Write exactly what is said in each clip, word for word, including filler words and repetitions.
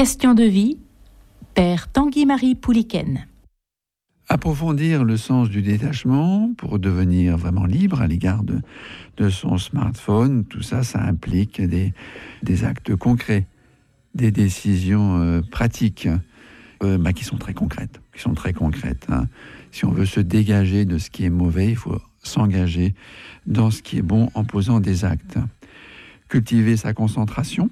Question de vie, Père Tanguy-Marie Pouliken. Approfondir le sens du détachement pour devenir vraiment libre à l'égard de, de son smartphone, tout ça, ça implique des, des actes concrets, des décisions euh, pratiques euh, bah, qui sont très concrètes. Qui sont très concrètes hein. Si on veut se dégager de ce qui est mauvais, il faut s'engager dans ce qui est bon en posant des actes. Cultiver sa concentration.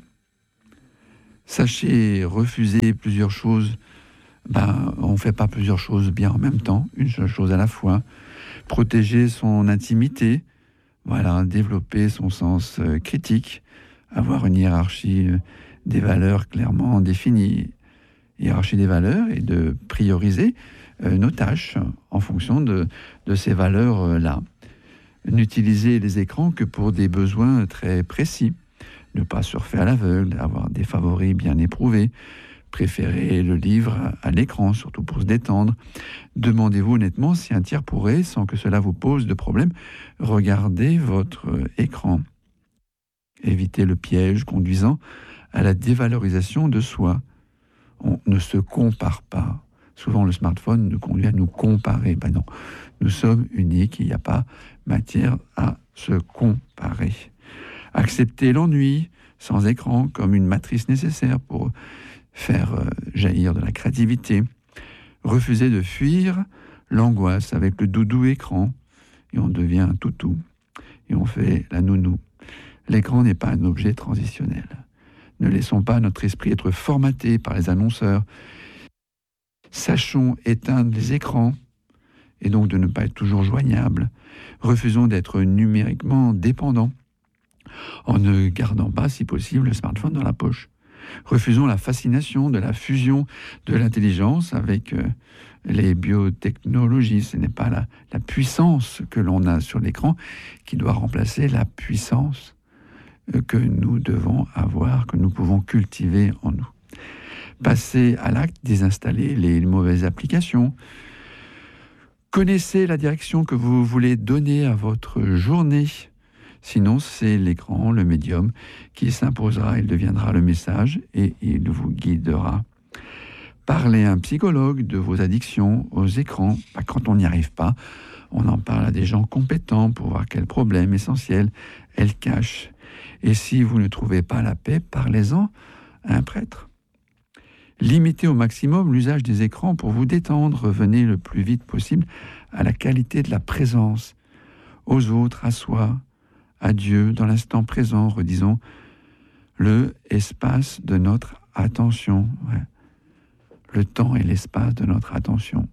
Sachez refuser plusieurs choses. Ben, on ne fait pas plusieurs choses bien en même temps, une seule chose à la fois. Protéger son intimité, voilà, développer son sens euh, critique, avoir une hiérarchie euh, des valeurs clairement définie, hiérarchie des valeurs, et de prioriser euh, nos tâches en fonction de, de ces valeurs-là. N'utiliser les écrans que pour des besoins très précis. Ne pas surfer à l'aveugle, avoir des favoris bien éprouvés. Préférez le livre à l'écran, surtout pour se détendre. Demandez-vous honnêtement si un tiers pourrait, sans que cela vous pose de problème, regarder votre écran. Évitez le piège conduisant à la dévalorisation de soi. On ne se compare pas. Souvent, le smartphone nous conduit à nous comparer. Ben non, nous sommes uniques, il n'y a pas matière à se comparer. Accepter l'ennui sans écran comme une matrice nécessaire pour faire euh, jaillir de la créativité. Refuser de fuir l'angoisse avec le doudou écran et on devient un toutou et on fait la nounou. L'écran n'est pas un objet transitionnel. Ne laissons pas notre esprit être formaté par les annonceurs. Sachons éteindre les écrans et donc de ne pas être toujours joignables. Refusons d'être numériquement dépendants en ne gardant pas, si possible, le smartphone dans la poche. Refusons la fascination de la fusion de l'intelligence avec euh, les biotechnologies. Ce n'est pas la, la puissance que l'on a sur l'écran qui doit remplacer la puissance euh, que nous devons avoir, que nous pouvons cultiver en nous. Passer à l'acte, désinstaller les mauvaises applications. Connaissez la direction que vous voulez donner à votre journée. Sinon, c'est l'écran, le médium, qui s'imposera, il deviendra le message et il vous guidera. Parlez à un psychologue de vos addictions aux écrans. Bah, quand on n'y arrive pas, on en parle à des gens compétents pour voir quels problèmes essentiels elles cachent. Et si vous ne trouvez pas la paix, parlez-en à un prêtre. Limitez au maximum l'usage des écrans pour vous détendre. Revenez le plus vite possible à la qualité de la présence, aux autres, à soi, à Dieu, dans l'instant présent, redisons le espace de notre attention. Ouais. Le temps et l'espace de notre attention.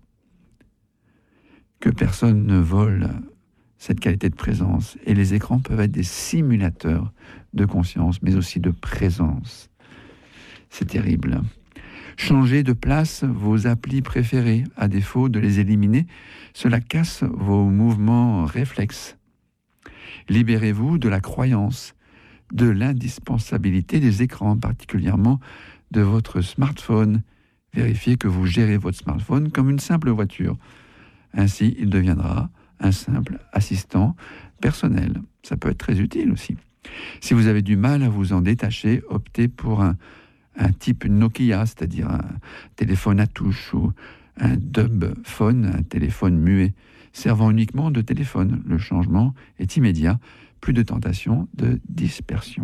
Que personne ne vole cette qualité de présence. Et les écrans peuvent être des simulateurs de conscience, mais aussi de présence. C'est terrible. Changez de place vos applis préférées, à défaut de les éliminer. Cela casse vos mouvements réflexes. Libérez-vous de la croyance de l'indispensabilité des écrans, particulièrement de votre smartphone. Vérifiez que vous gérez votre smartphone comme une simple voiture. Ainsi, il deviendra un simple assistant personnel. Ça peut être très utile aussi. Si vous avez du mal à vous en détacher, optez pour un, un type Nokia, c'est-à-dire un téléphone à touche ou un dub phone, un téléphone muet, servant uniquement de téléphone. Le changement est immédiat, plus de tentation de dispersion.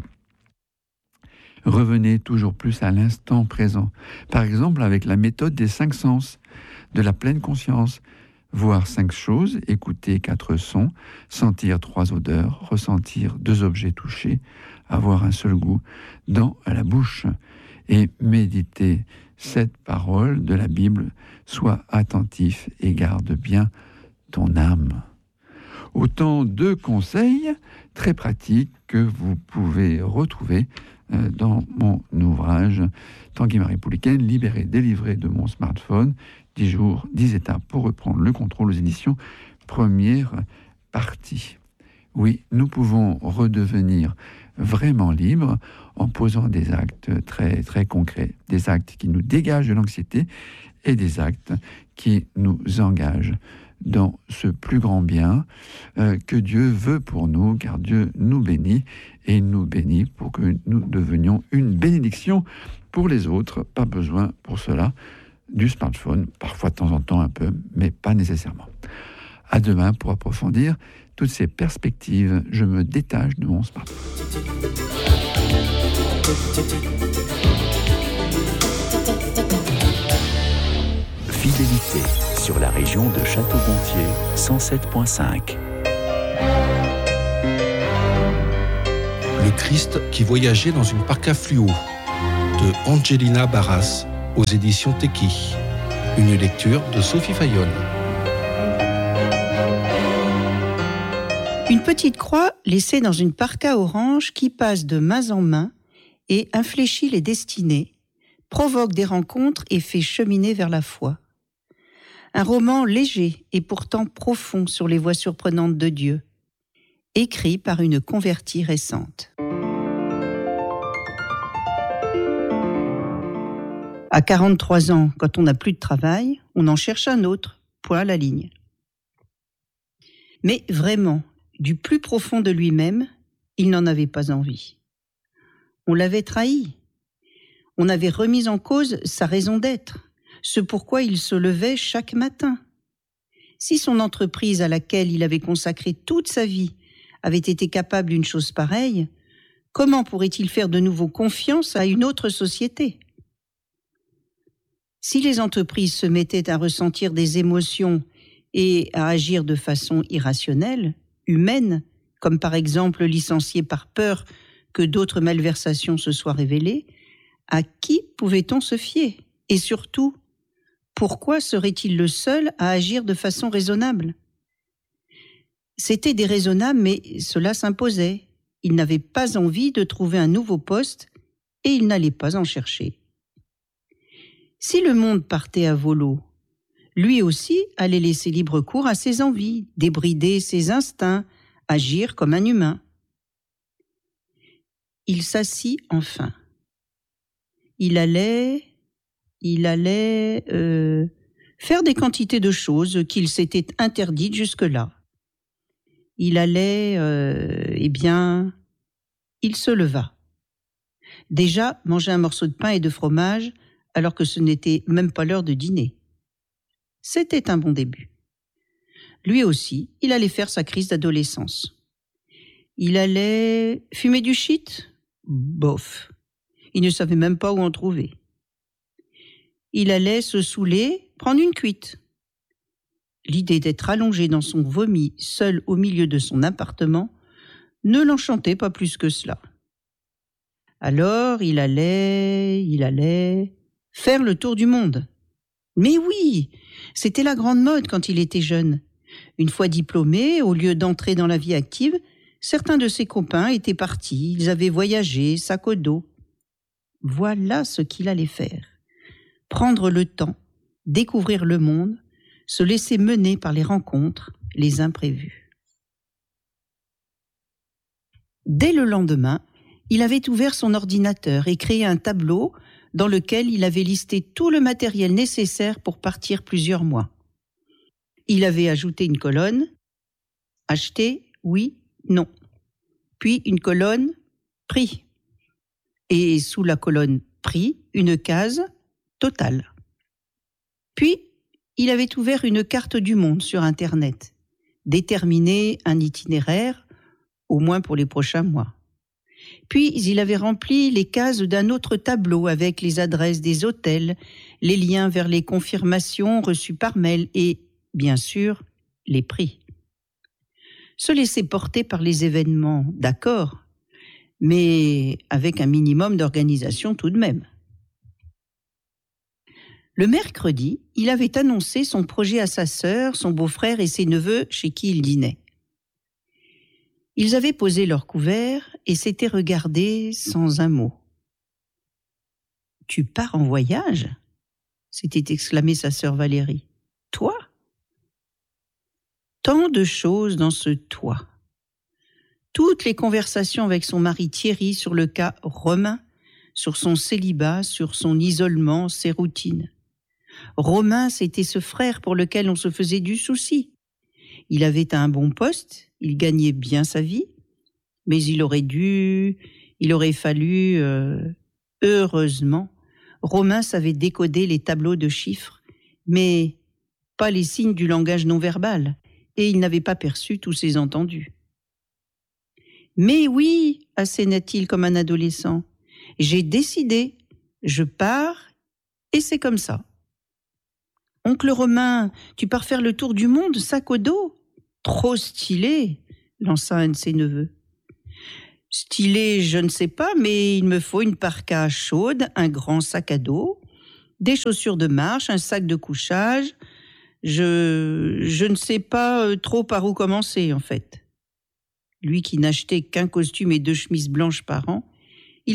Revenez toujours plus à l'instant présent. Par exemple, avec la méthode des cinq sens, de la pleine conscience. Voir cinq choses, écouter quatre sons, sentir trois odeurs, ressentir deux objets touchés, avoir un seul goût dans la bouche et méditer cette parole de la Bible. Sois attentif et garde bien ton âme. Autant de conseils très pratiques que vous pouvez retrouver dans mon ouvrage Tanguy-Marie Pouliken, libéré, délivré de mon smartphone, dix jours, dix étapes pour reprendre le contrôle aux éditions première partie. Oui, nous pouvons redevenir vraiment libres en posant des actes très, très concrets, des actes qui nous dégagent de l'anxiété et des actes qui nous engagent dans ce plus grand bien euh, que Dieu veut pour nous, car Dieu nous bénit, et il nous bénit pour que nous devenions une bénédiction pour les autres. Pas besoin pour cela du smartphone, parfois de temps en temps un peu, mais pas nécessairement. À demain pour approfondir toutes ces perspectives. Je me détache de mon smartphone. Fidélité sur la région de Château-Gontier, cent sept virgule cinq. Le Christ qui voyageait dans une parka fluo de Angelina Barras aux éditions Teki. Une lecture de Sophie Fayolle. Une petite croix laissée dans une parka orange qui passe de main en main et infléchit les destinées, provoque des rencontres et fait cheminer vers la foi. Un roman léger et pourtant profond sur les voies surprenantes de Dieu, écrit par une convertie récente. À quarante-trois ans, quand on n'a plus de travail, on en cherche un autre, point à la ligne. Mais vraiment, du plus profond de lui-même, il n'en avait pas envie. On l'avait trahi. On avait remis en cause sa raison d'être, ce pourquoi il se levait chaque matin. Si son entreprise à laquelle il avait consacré toute sa vie avait été capable d'une chose pareille, comment pourrait-il faire de nouveau confiance à une autre société ? Si les entreprises se mettaient à ressentir des émotions et à agir de façon irrationnelle, humaine, comme par exemple licencier par peur que d'autres malversations se soient révélées, à qui pouvait-on se fier ? Et surtout, pourquoi serait-il le seul à agir de façon raisonnable ? C'était déraisonnable, mais cela s'imposait. Il n'avait pas envie de trouver un nouveau poste et il n'allait pas en chercher. Si le monde partait à volo, lui aussi allait laisser libre cours à ses envies, débrider ses instincts, agir comme un humain. Il s'assit enfin. Il allait, il allait euh, faire des quantités de choses qu'il s'était interdites jusque-là. Il allait, euh, eh bien, il se leva. Déjà, manger un morceau de pain et de fromage, alors que ce n'était même pas l'heure de dîner. C'était un bon début. Lui aussi, il allait faire sa crise d'adolescence. Il allait fumer du shit ? Bof. Il ne savait même pas où en trouver. Il allait se saouler, prendre une cuite. L'idée d'être allongé dans son vomi, seul au milieu de son appartement, ne l'enchantait pas plus que cela. Alors, il allait, il allait faire le tour du monde. Mais oui, c'était la grande mode quand il était jeune. Une fois diplômé, au lieu d'entrer dans la vie active, certains de ses copains étaient partis, ils avaient voyagé, sac au dos. Voilà ce qu'il allait faire. Prendre le temps, découvrir le monde, se laisser mener par les rencontres, les imprévus. Dès le lendemain, il avait ouvert son ordinateur et créé un tableau dans lequel il avait listé tout le matériel nécessaire pour partir plusieurs mois. Il avait ajouté une colonne « Acheter, oui, non ». Puis une colonne « Prix ». Et sous la colonne « Prix », une case « Total ». Puis, il avait ouvert une carte du monde sur Internet, déterminé un itinéraire, au moins pour les prochains mois. Puis, il avait rempli les cases d'un autre tableau avec les adresses des hôtels, les liens vers les confirmations reçues par mail et, bien sûr, les prix. Se laisser porter par les événements, d'accord, mais avec un minimum d'organisation tout de même. Le mercredi, il avait annoncé son projet à sa sœur, son beau-frère et ses neveux chez qui il dînait. Ils avaient posé leur couvert et s'étaient regardés sans un mot. « Tu pars en voyage ?» s'était exclamée sa sœur Valérie. « Toi ?» Tant de choses dans ce « toi ». Toutes les conversations avec son mari Thierry sur le cas Romain, sur son célibat, sur son isolement, ses routines. Romain, c'était ce frère pour lequel on se faisait du souci. Il avait un bon poste, il gagnait bien sa vie, mais il aurait dû, il aurait fallu, euh, heureusement, Romain savait décoder les tableaux de chiffres, mais pas les signes du langage non verbal, et il n'avait pas perçu tous ces entendus. « Mais oui, asséna-t-il comme un adolescent, j'ai décidé, je pars, et c'est comme ça. » « Oncle Romain, tu pars faire le tour du monde, sac au dos ? Trop stylé !» lança un de ses neveux. « Stylé, je ne sais pas, mais il me faut une parka chaude, un grand sac à dos, des chaussures de marche, un sac de couchage. Je, je ne sais pas trop par où commencer, en fait. » Lui qui n'achetait qu'un costume et deux chemises blanches par an,